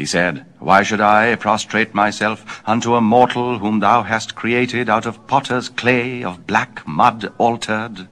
He said, Why should I prostrate myself unto a mortal whom thou hast created out of potter's clay, of black mud altered?